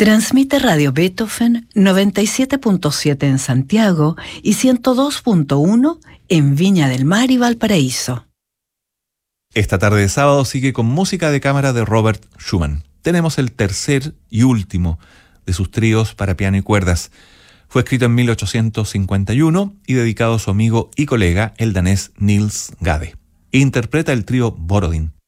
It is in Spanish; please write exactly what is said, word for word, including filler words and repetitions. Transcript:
Transmite Radio Beethoven noventa y siete punto siete en Santiago y ciento dos punto uno en Viña del Mar y Valparaíso. Esta tarde de sábado sigue con música de cámara de Robert Schumann. Tenemos el tercer y último de sus tríos para piano y cuerdas. Fue escrito en mil ochocientos cincuenta y uno y dedicado a su amigo y colega, el danés Niels Gade. Interpreta el trío Borodin.